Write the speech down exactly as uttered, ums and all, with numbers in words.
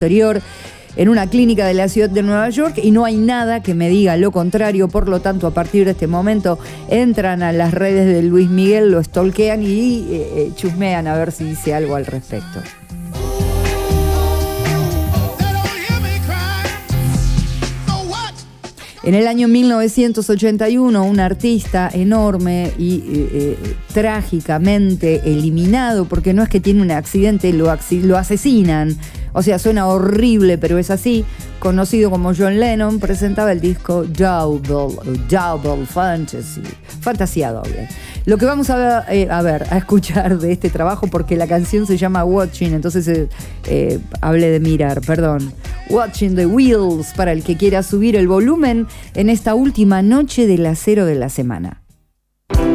exterior en una clínica de la ciudad de Nueva York y no hay nada que me diga lo contrario. Por lo tanto, a partir de este momento entran a las redes de Luis Miguel, lo stalkean y eh, chusmean a ver si dice algo al respecto. En el año mil novecientos ochenta y uno, un artista enorme y eh, eh, trágicamente eliminado, porque no es que tiene un accidente, lo, lo asesinan. O sea, suena horrible, pero es así. Conocido como John Lennon, presentaba el disco Double, Double Fantasy, Fantasía Doble. Lo que vamos a ver, eh, a ver, a escuchar de este trabajo, porque la canción se llama Watching, entonces eh, eh, hablé de mirar, perdón. Watching the Wheels, para el que quiera subir el volumen en esta última noche del acero de la semana.